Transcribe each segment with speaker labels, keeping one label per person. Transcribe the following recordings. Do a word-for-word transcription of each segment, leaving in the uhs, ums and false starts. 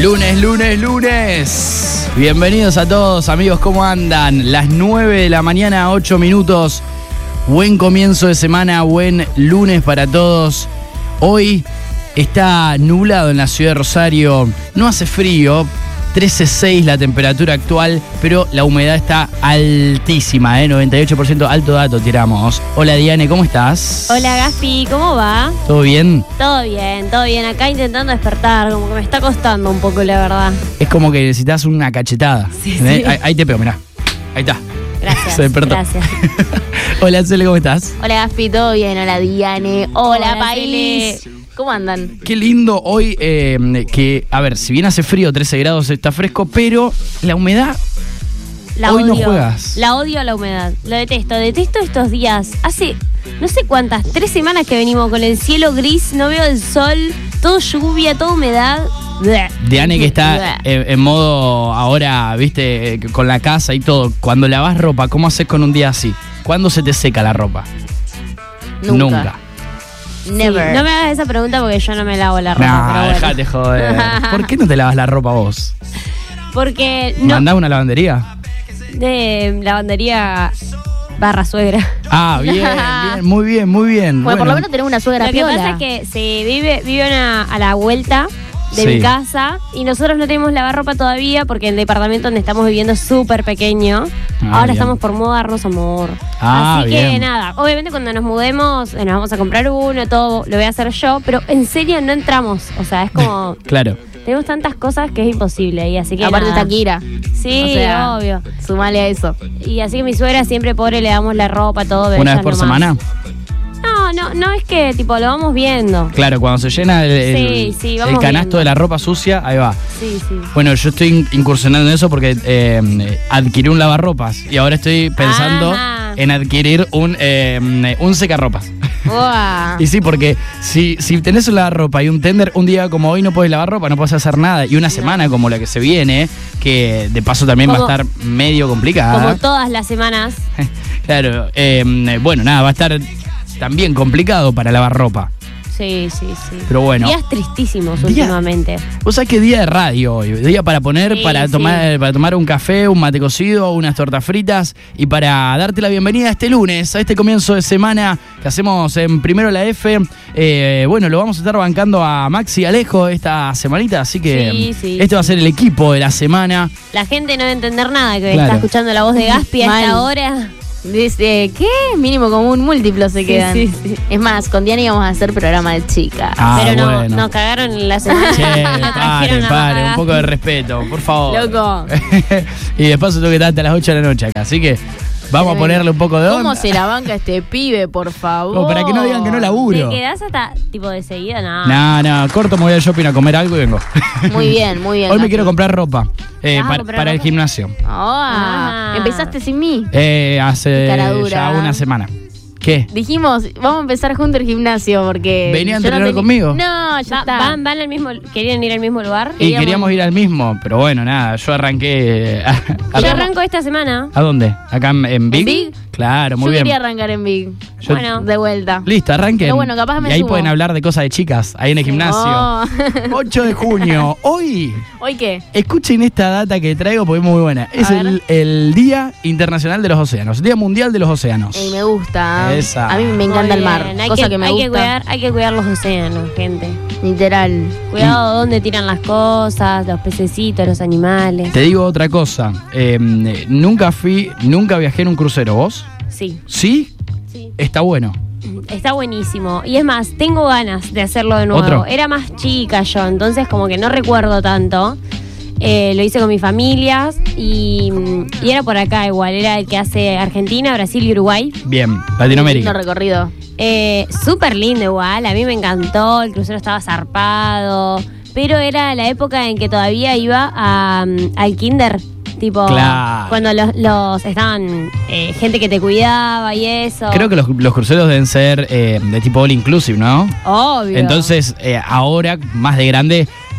Speaker 1: Lunes, lunes, lunes. Bienvenidos a todos, amigos, ¿cómo andan? Las nueve de la mañana, ocho minutos. Buen comienzo de semana, buen lunes para todos. Hoy está nublado en la ciudad de Rosario. No hace frío, trece coma seis la temperatura actual, pero la humedad está altísima, ¿eh? noventa y ocho por ciento, alto dato tiramos. Hola Diane, ¿cómo estás?
Speaker 2: Hola Gaspi, ¿cómo va?
Speaker 1: ¿Todo bien?
Speaker 2: Todo bien, todo bien. Acá intentando despertar, como que me está costando un poco, la verdad.
Speaker 1: Es como que necesitas una cachetada.
Speaker 2: Sí,
Speaker 1: ¿Eh?
Speaker 2: sí.
Speaker 1: Ahí, ahí te pego, mirá. Ahí está.
Speaker 2: Gracias,
Speaker 1: Se despertó.
Speaker 2: gracias.
Speaker 1: Hola Cele, ¿cómo estás?
Speaker 3: Hola Gaspi, ¿todo bien? Hola Diane. Hola,
Speaker 2: Hola,
Speaker 3: país.
Speaker 2: Cele.
Speaker 3: ¿Cómo andan?
Speaker 1: Qué lindo hoy eh, que, a ver, si bien hace frío, trece grados, está fresco, pero la humedad,
Speaker 2: La
Speaker 1: hoy
Speaker 2: odio.
Speaker 1: no juegas.
Speaker 2: La odio a la humedad. Lo detesto, detesto estos días. Hace no sé cuántas, tres semanas que venimos con el cielo gris, no veo el sol, todo lluvia, toda humedad.
Speaker 1: Diane que está en, en modo ahora, viste, con la casa y todo. Cuando lavas ropa, ¿cómo haces con un día así? ¿Cuándo se te seca la ropa?
Speaker 3: Nunca. Never.
Speaker 2: Sí, no me hagas esa pregunta porque yo no me lavo la ropa.
Speaker 1: Nah,
Speaker 2: pero bueno.
Speaker 1: dejate joder. ¿Por qué no te lavas la ropa vos?
Speaker 2: Porque no.
Speaker 1: ¿Mandás una lavandería?
Speaker 2: De lavandería barra suegra.
Speaker 1: Ah, bien, bien, muy bien, muy bien.
Speaker 3: Bueno, por lo menos tenemos una suegra
Speaker 2: Lo que
Speaker 3: piola.
Speaker 2: pasa es que se vive, vive una- a la vuelta de
Speaker 1: Sí.
Speaker 2: mi casa y nosotros no tenemos lavarropa todavía porque el departamento donde estamos viviendo es súper pequeño.
Speaker 1: Ah,
Speaker 2: Ahora
Speaker 1: bien.
Speaker 2: estamos por mudarnos, amor.
Speaker 1: Ah,
Speaker 2: Así
Speaker 1: bien.
Speaker 2: que nada, obviamente cuando nos mudemos eh, nos vamos a comprar uno, todo, lo voy a hacer yo, pero en serio no entramos. O sea, es como,
Speaker 1: Claro.
Speaker 2: tenemos tantas cosas que es imposible y así que
Speaker 3: Aparte
Speaker 2: nada.
Speaker 3: está Kira.
Speaker 2: Sí,
Speaker 3: O sea,
Speaker 2: obvio.
Speaker 3: Sumale a eso.
Speaker 2: Y así que mi suegra siempre pobre le damos la ropa, todo.
Speaker 1: ¿Una
Speaker 2: ella
Speaker 1: vez por
Speaker 2: nomás.
Speaker 1: semana?
Speaker 2: No, no, no es que tipo lo vamos viendo.
Speaker 1: Claro, cuando se llena el, el-
Speaker 2: Sí, sí,
Speaker 1: el
Speaker 2: vamos
Speaker 1: canasto
Speaker 2: viendo.
Speaker 1: de la ropa sucia, ahí va.
Speaker 2: Sí, sí.
Speaker 1: Bueno, yo estoy in- incursionando en eso porque eh, adquirí un lavarropas y ahora estoy pensando
Speaker 2: Ajá.
Speaker 1: en adquirir un, eh, un secarropas.
Speaker 3: Uah.
Speaker 1: Y sí, porque si, si tenés un lavarropa y un tender, un día como hoy no podés lavar ropa, no podés hacer nada. Y una semana como la que se viene, que de paso también
Speaker 2: Como-
Speaker 1: va a estar medio complicada.
Speaker 2: Como todas las semanas.
Speaker 1: Claro, eh, bueno, nada, va a estar también complicado para lavar ropa.
Speaker 2: Sí, sí, sí.
Speaker 1: Pero bueno.
Speaker 2: Días tristísimos
Speaker 1: Día-
Speaker 2: últimamente.
Speaker 1: Vos sabés que día de radio hoy, día para poner,
Speaker 2: Sí,
Speaker 1: para
Speaker 2: sí.
Speaker 1: tomar, para tomar un café, un mate cocido, unas tortas fritas y para darte la bienvenida este lunes, a este comienzo de semana que hacemos en Primero la F. Eh, bueno, lo vamos a estar bancando a Maxi y Alejo esta semanita, así que
Speaker 2: Sí, sí,
Speaker 1: este va a ser el equipo de la semana.
Speaker 2: La gente no va a entender nada que
Speaker 1: Claro.
Speaker 2: está escuchando la voz de Gaspi a
Speaker 3: Mal.
Speaker 2: esta hora.
Speaker 3: Dice, ¿qué? Mínimo como un múltiplo se
Speaker 2: Sí,
Speaker 3: quedan.
Speaker 2: sí, sí.
Speaker 3: Es más, con Diana íbamos a hacer programa de chicas.
Speaker 1: Ah,
Speaker 2: Pero no,
Speaker 1: bueno.
Speaker 2: nos cagaron la semana.
Speaker 1: Che,
Speaker 2: La
Speaker 1: pare,
Speaker 2: trajeron a
Speaker 1: pare, un
Speaker 2: Gaspi.
Speaker 1: poco de respeto, por favor.
Speaker 3: Loco.
Speaker 1: Y después tengo que estar hasta las ocho de la noche acá, así que vamos a ponerle un poco de onda.
Speaker 3: ¿Cómo se la banca este pibe, por favor?
Speaker 1: Como para que no digan que no laburo.
Speaker 2: ¿Te quedás hasta tipo de seguida? No.
Speaker 1: No, no, corto, me voy al shopping a comer algo y vengo.
Speaker 3: Muy bien, muy bien.
Speaker 1: Hoy me
Speaker 3: Gaspi.
Speaker 1: quiero comprar ropa eh,
Speaker 2: ¿Vas a
Speaker 1: para,
Speaker 2: comprar
Speaker 1: para el
Speaker 2: ropa?
Speaker 1: gimnasio.
Speaker 3: Ah,
Speaker 2: Ah.
Speaker 3: empezaste sin mí.
Speaker 1: Eh, hace
Speaker 3: Cara dura.
Speaker 1: ya una semana. ¿Qué?
Speaker 3: Dijimos, vamos a empezar juntos el gimnasio porque.
Speaker 1: ¿Venía a
Speaker 3: yo no
Speaker 1: entrenar
Speaker 3: teni-
Speaker 1: conmigo?
Speaker 3: No, ya
Speaker 2: Va-
Speaker 3: está.
Speaker 2: van, van al mismo, ¿querían ir al mismo lugar?
Speaker 1: Y queríamos ir al mismo, pero bueno, nada, yo arranqué. eh, A,
Speaker 2: Yo
Speaker 1: a-
Speaker 2: arranco esta semana.
Speaker 1: ¿A dónde? ¿Acá en, en Big?
Speaker 3: Big?
Speaker 1: Claro, muy
Speaker 3: Yo
Speaker 1: bien.
Speaker 3: quería arrancar en Big.
Speaker 1: Yo-
Speaker 2: Bueno.
Speaker 3: De vuelta.
Speaker 1: Listo, arranquen.
Speaker 3: Pero bueno, capaz me
Speaker 1: y ahí
Speaker 3: sumo.
Speaker 1: pueden hablar de cosas de chicas, ahí en el gimnasio.
Speaker 3: Oh.
Speaker 1: ocho de junio. Hoy,
Speaker 3: ¿Hoy qué?
Speaker 1: escuchen esta data que traigo porque es muy buena. Es
Speaker 3: A ver.
Speaker 1: el, el Día Internacional de los Océanos, Día Mundial de los Océanos.
Speaker 3: Ey, me gusta.
Speaker 1: Esa.
Speaker 3: A mí me encanta
Speaker 2: Muy
Speaker 3: el mar.
Speaker 2: bien. Hay
Speaker 3: Cosa
Speaker 2: que,
Speaker 3: que, me
Speaker 2: hay
Speaker 3: gusta.
Speaker 2: que cuidar, hay que cuidar los océanos, gente.
Speaker 3: Literal.
Speaker 2: Cuidado dónde tiran las cosas, los pececitos, los animales.
Speaker 1: Te digo otra cosa. eh, nunca fui, nunca viajé en un crucero. ¿Vos?
Speaker 2: Sí,
Speaker 1: ¿Sí?
Speaker 2: sí.
Speaker 1: Está bueno.
Speaker 2: Está buenísimo. Y es más, tengo ganas de hacerlo de nuevo.
Speaker 1: ¿Otro?
Speaker 2: Era más chica yo, entonces como que no recuerdo tanto. Eh, lo hice con mis familias y, y era por acá igual. Era el que hace Argentina, Brasil y Uruguay.
Speaker 1: Bien,
Speaker 3: Lindo
Speaker 1: Latinoamérica.
Speaker 3: recorrido.
Speaker 2: Eh, Súper lindo igual, a mí me encantó, el crucero estaba zarpado, pero era la época en que todavía iba a, um, al kinder, tipo
Speaker 1: Claro.
Speaker 2: cuando los, los estaban eh, gente que te cuidaba y eso.
Speaker 1: Creo que los, los cruceros deben ser eh, de tipo all inclusive, ¿no?
Speaker 2: Obvio.
Speaker 1: Entonces, eh, ahora, más de grande,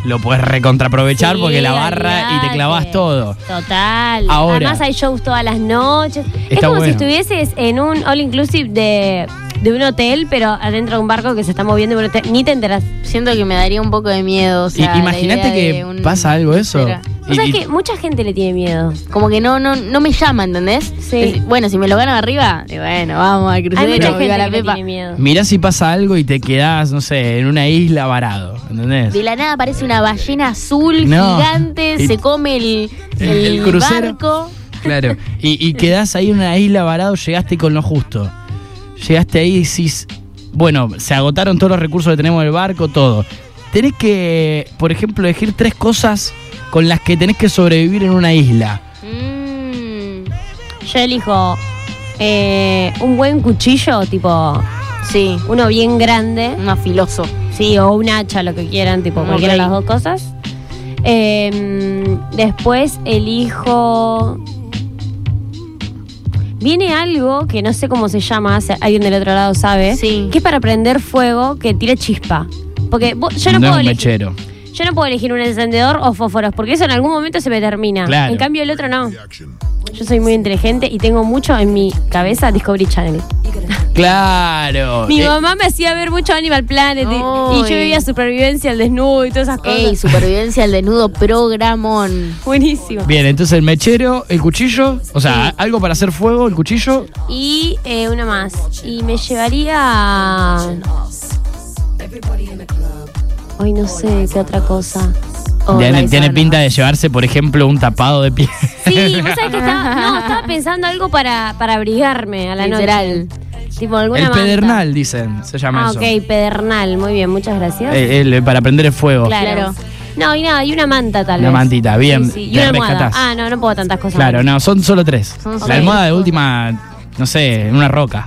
Speaker 1: lo puedes recontraprovechar
Speaker 2: Sí,
Speaker 1: porque la barra y te clavas
Speaker 2: olvidate.
Speaker 1: todo.
Speaker 2: Total.
Speaker 1: Ahora.
Speaker 2: Además hay shows todas las noches. Es
Speaker 1: Está
Speaker 2: como
Speaker 1: bueno.
Speaker 2: si estuvieses en un all inclusive de, de un hotel, pero adentro de un barco que se está moviendo. Pero te- ni te enteras.
Speaker 3: Siento que me daría un poco de miedo. O sea,
Speaker 1: Y- imagínate
Speaker 3: la idea
Speaker 1: que
Speaker 3: de un-
Speaker 1: pasa algo eso.
Speaker 3: Espera.
Speaker 2: O sea,
Speaker 1: Y-
Speaker 2: es que mucha gente le tiene miedo.
Speaker 3: Como que no, no, no me llama, ¿entendés?
Speaker 2: Sí.
Speaker 3: Es- bueno, si me lo gano arriba, y bueno, vamos al crucero,
Speaker 2: Hay mucha
Speaker 3: viva
Speaker 2: gente
Speaker 3: la
Speaker 2: que le
Speaker 3: Pepa.
Speaker 2: tiene miedo.
Speaker 1: Mirá si pasa algo y te quedás, no sé, en una isla varado, ¿entendés?
Speaker 3: De la nada aparece una ballena azul
Speaker 1: No.
Speaker 3: gigante,
Speaker 1: Y-
Speaker 3: se come el,
Speaker 1: el-
Speaker 3: el,
Speaker 1: el crucero.
Speaker 3: barco.
Speaker 1: Claro. Y, y quedás ahí en una isla varado, llegaste con lo justo. Llegaste ahí y decís, bueno, se agotaron todos los recursos que tenemos del barco, todo. Tenés que, por ejemplo, elegir tres cosas con las que tenés que sobrevivir en una isla.
Speaker 3: Mm,
Speaker 2: Yo elijo eh, un buen cuchillo, tipo
Speaker 3: sí,
Speaker 2: uno bien grande.
Speaker 3: un afiloso.
Speaker 2: Sí, o un hacha, lo que quieran, tipo
Speaker 3: Ok.
Speaker 2: cualquiera de las dos cosas. Eh, después elijo. Viene algo que no sé cómo se llama, si alguien del otro lado sabe,
Speaker 3: Sí.
Speaker 2: que es para prender fuego que tire chispa. Porque vos- yo no,
Speaker 1: No es
Speaker 2: puedo
Speaker 1: un
Speaker 2: elegir.
Speaker 1: mechero.
Speaker 2: Yo no puedo elegir un encendedor o fósforos, porque eso en algún momento se me termina.
Speaker 1: Claro.
Speaker 2: En cambio el otro no. Yo soy muy inteligente y tengo mucho en mi cabeza Discovery Channel.
Speaker 1: Claro.
Speaker 2: Mi
Speaker 1: Eh,
Speaker 2: mamá me hacía ver mucho Animal Planet y- y,
Speaker 3: Ay.
Speaker 2: yo veía supervivencia al desnudo y todas esas cosas.
Speaker 3: Ey, supervivencia al desnudo, programón.
Speaker 2: Buenísimo.
Speaker 1: Bien, entonces el mechero, el cuchillo, o sea, algo para hacer fuego, el cuchillo.
Speaker 2: Y eh, una más. Y me llevaría. Ay, no sé qué otra cosa.
Speaker 3: Oh,
Speaker 1: tiene
Speaker 3: la
Speaker 1: tiene
Speaker 3: sábana.
Speaker 1: pinta de llevarse, por ejemplo, un tapado de piel.
Speaker 2: Sí, vos sabés que estaba, no, estaba pensando algo para, para abrigarme a la
Speaker 3: Literal.
Speaker 2: noche. Tipo alguna
Speaker 1: El
Speaker 2: manta.
Speaker 1: pedernal, dicen, se llama
Speaker 2: Ah,
Speaker 1: eso.
Speaker 2: ok, pedernal. Muy bien, muchas gracias.
Speaker 1: Eh, el- para prender el fuego.
Speaker 2: claro.
Speaker 3: claro.
Speaker 2: No, y nada, y una manta tal
Speaker 1: Una
Speaker 2: vez.
Speaker 1: mantita, bien,
Speaker 2: Sí, sí. Y
Speaker 1: te
Speaker 2: una almohada.
Speaker 1: rescatás.
Speaker 2: Ah, no, no puedo tantas cosas.
Speaker 1: Claro, no, son solo tres.
Speaker 3: Son
Speaker 1: La
Speaker 3: solo
Speaker 1: almohada
Speaker 3: tres.
Speaker 1: de última, no sé, en una roca.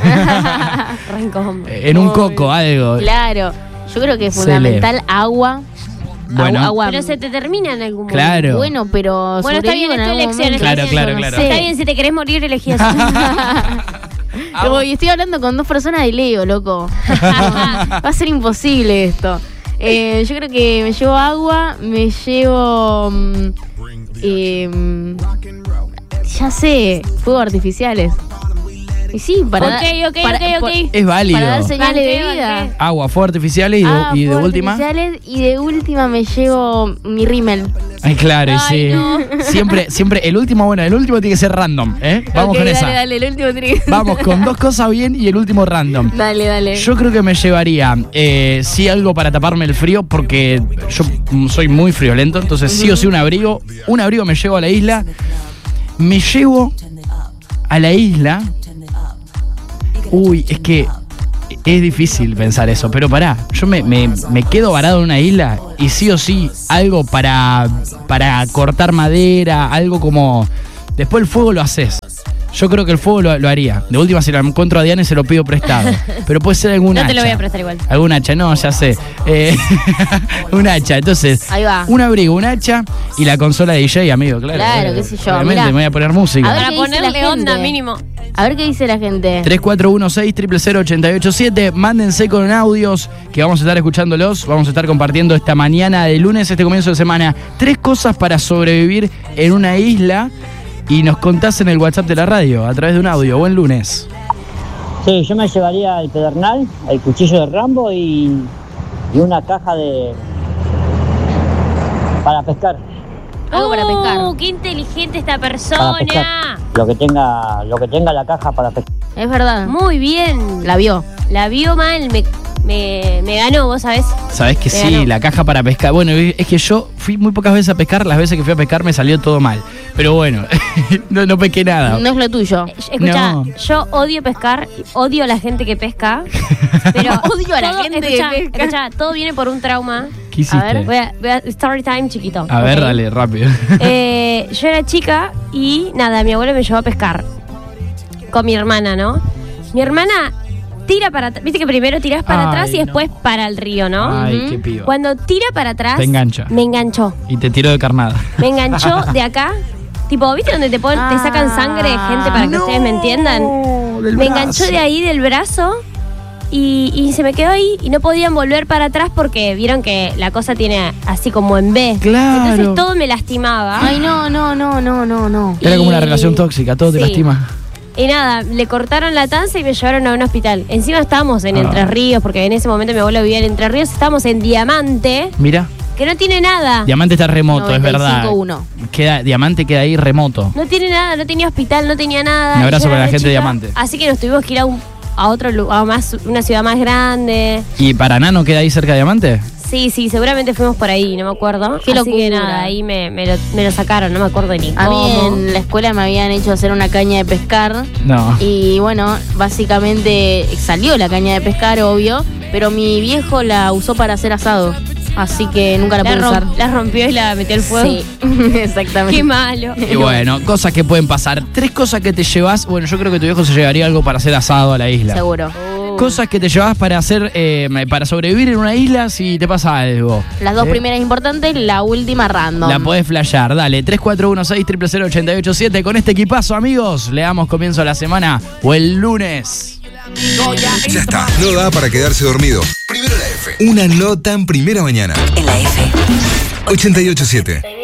Speaker 2: Re incómodo.
Speaker 1: en un
Speaker 3: Ay.
Speaker 1: coco, algo.
Speaker 3: Claro. Yo creo que es
Speaker 1: Se
Speaker 3: fundamental agua.
Speaker 1: Bueno.
Speaker 3: Agua, agua.
Speaker 2: Pero se te termina en algún momento.
Speaker 1: Claro.
Speaker 3: Bueno, pero
Speaker 2: Bueno, está bien,
Speaker 3: sobrevivo
Speaker 2: es
Speaker 3: en
Speaker 2: tu
Speaker 3: algún
Speaker 2: elección.
Speaker 3: momento.
Speaker 2: está
Speaker 1: Claro,
Speaker 2: bien,
Speaker 1: claro,
Speaker 2: yo no
Speaker 1: claro.
Speaker 2: sé.
Speaker 3: Sí.
Speaker 2: Está bien, si te querés morir, elegí eso.
Speaker 3: Como, y estoy hablando con dos personas de Leo, loco. Va a ser imposible esto. Eh, yo creo que me llevo agua, me llevo. mm, eh, ya sé, fuegos artificiales. Y sí, para.
Speaker 2: Ok, ok,
Speaker 3: para-
Speaker 2: ok, ok.
Speaker 3: por-
Speaker 1: Es válido.
Speaker 3: Para dar señales de
Speaker 2: Banqué,
Speaker 3: vida.
Speaker 2: banqué.
Speaker 1: Agua, fuegos artificiales y de,
Speaker 3: Ah,
Speaker 1: y de
Speaker 3: fuegos
Speaker 1: última.
Speaker 3: artificiales, y de última me llevo mi rímel.
Speaker 1: Ay, claro, y
Speaker 2: Ay,
Speaker 1: sí.
Speaker 2: no.
Speaker 1: Siempre, siempre, el último, bueno, el último tiene que ser random, ¿eh? Vamos
Speaker 3: Ok,
Speaker 1: con
Speaker 3: dale,
Speaker 1: esa.
Speaker 3: Dale, el último tiene que-
Speaker 1: Vamos con dos cosas bien y el último random.
Speaker 3: Dale, dale.
Speaker 1: Yo creo que me llevaría, eh, sí, algo para taparme el frío, porque yo mm, soy muy friolento, entonces sí o sí un abrigo. Un abrigo me llevo a la isla. Me llevo a la isla. Uy, es que es difícil pensar eso, pero pará, yo me, me- me quedo varado en una isla y sí o sí algo para, para cortar madera, algo como... Después el fuego lo haces. Yo creo que el fuego lo, lo haría. De última, si lo encuentro a Diana, se lo pido prestado. Pero puede ser algún
Speaker 2: No
Speaker 1: hacha.
Speaker 2: te lo voy a prestar igual.
Speaker 1: Algún hacha, no, ya sé. Eh, un hacha, entonces.
Speaker 3: Ahí va.
Speaker 1: Un abrigo, un hacha y la consola de D J, amigo, claro.
Speaker 3: Claro,
Speaker 1: eh,
Speaker 3: qué sé yo,
Speaker 1: Obviamente
Speaker 3: mirá.
Speaker 1: me voy a poner música.
Speaker 3: A ver
Speaker 2: Para
Speaker 3: qué dice la
Speaker 2: ponerle onda
Speaker 3: gente.
Speaker 2: mínimo.
Speaker 3: A ver qué dice la gente.
Speaker 1: tres cuatro uno seis, cero cero cero, ocho ocho siete. Mándense con audios que vamos a estar escuchándolos. Vamos a estar compartiendo esta mañana de lunes, este comienzo de semana. Tres cosas para sobrevivir en una isla. Y nos contás en el WhatsApp de la radio a través de un audio. Buen lunes.
Speaker 4: Sí, yo me llevaría el pedernal, el cuchillo de Rambo y, y una caja de para pescar,
Speaker 3: Algo para pescar.
Speaker 2: Oh, qué inteligente esta
Speaker 4: para
Speaker 2: persona.
Speaker 4: pescar. Lo que tenga, lo que tenga la caja para pescar.
Speaker 3: Es verdad.
Speaker 2: Muy bien.
Speaker 3: La vio.
Speaker 2: La vio mal, me, me, me ganó, vos sabés.
Speaker 1: Sabés que
Speaker 2: Me
Speaker 1: sí,
Speaker 2: ganó.
Speaker 1: la caja para pescar. Bueno, es que yo fui muy pocas veces a pescar. Las veces que fui a pescar me salió todo mal. Pero bueno, no, no pesqué nada.
Speaker 3: No es lo tuyo.
Speaker 2: Escucha,
Speaker 1: No.
Speaker 2: yo odio pescar, odio a la gente que pesca, pero
Speaker 3: Odio a la
Speaker 2: todo-
Speaker 3: gente que
Speaker 2: escucha,
Speaker 3: pesca.
Speaker 2: escucha, todo viene por un trauma.
Speaker 1: ¿Qué hiciste?
Speaker 3: A ver,
Speaker 2: Voy a, voy a- story time chiquito.
Speaker 1: A ver,
Speaker 2: ¿ok?
Speaker 1: dale, rápido.
Speaker 2: Eh, yo era chica y nada, mi abuelo me llevó a pescar con mi hermana, ¿no? Mi hermana tira para atrás, viste que primero tirás para
Speaker 1: Ay,
Speaker 2: atrás y
Speaker 1: no.
Speaker 2: después para el río, ¿no?
Speaker 1: Ay,
Speaker 3: Ujú.
Speaker 1: qué piba.
Speaker 2: Cuando tira para atrás,
Speaker 1: Te engancha.
Speaker 2: me enganchó.
Speaker 1: Y te tiro de carnada.
Speaker 2: Me enganchó de acá. Tipo, ¿viste donde te, ponen, te sacan sangre, gente, para que ustedes me entiendan?
Speaker 1: del
Speaker 2: Me
Speaker 1: brazo.
Speaker 2: enganchó de ahí del brazo y, y se me quedó ahí y no podían volver para atrás porque vieron que la cosa tiene así como en B.
Speaker 1: Claro.
Speaker 2: Entonces todo me lastimaba.
Speaker 3: Ay, no, no, no, no, no, no.
Speaker 1: Era como una
Speaker 2: Y-
Speaker 1: relación tóxica, todo te
Speaker 2: sí.
Speaker 1: lastima.
Speaker 2: Y nada, le cortaron la tanza y me llevaron a un hospital. Encima estábamos en
Speaker 1: Ah.
Speaker 2: Entre Ríos, porque en ese momento mi abuelo vivía en Entre Ríos, estábamos en Diamante,
Speaker 1: Mira,
Speaker 2: que no tiene nada.
Speaker 1: Diamante está remoto, es verdad.
Speaker 3: noventa y cinco uno.
Speaker 1: Queda, Diamante queda ahí remoto.
Speaker 2: No tiene nada, no tenía hospital, no tenía nada.
Speaker 1: Un abrazo
Speaker 2: Yo era
Speaker 1: para la
Speaker 2: re
Speaker 1: gente de
Speaker 2: chica,
Speaker 1: Diamante.
Speaker 2: Así que nos tuvimos que ir a, un, a otro lugar, más, una ciudad más grande.
Speaker 1: ¿Y Paraná no queda ahí cerca de Diamante?
Speaker 2: Sí, sí, seguramente fuimos por ahí, no me acuerdo.
Speaker 3: Qué
Speaker 2: Así que
Speaker 3: locura.
Speaker 2: nada, ahí me, me, lo, me lo sacaron, no me acuerdo ni
Speaker 3: A mí
Speaker 2: cómo.
Speaker 3: en la escuela me habían hecho hacer una caña de pescar.
Speaker 1: No.
Speaker 3: Y bueno, básicamente salió la caña de pescar, obvio, pero mi viejo la usó para hacer asado. Así que nunca la,
Speaker 2: La,
Speaker 3: pude
Speaker 2: rom-
Speaker 3: usar.
Speaker 2: la rompió y la metió al fuego.
Speaker 3: Sí, exactamente.
Speaker 2: Qué malo.
Speaker 1: Y bueno, cosas que pueden pasar. Tres cosas que te llevas. Bueno, yo creo que tu viejo se llevaría algo para hacer asado a la isla.
Speaker 3: Seguro.
Speaker 1: Cosas que te llevas para hacer, eh, para sobrevivir en una isla si te pasa algo.
Speaker 3: Las dos
Speaker 1: Eh,
Speaker 3: primeras importantes, la última random.
Speaker 1: La podés flashear. Dale, tres cuatro uno seis cero cero cero ocho ocho siete. Con este equipazo, amigos, le damos comienzo a la semana o el lunes.
Speaker 5: Ya está, no da para quedarse dormido. Primero la F. Una no tan primera mañana.
Speaker 6: En la F.
Speaker 5: ochenta y ocho siete.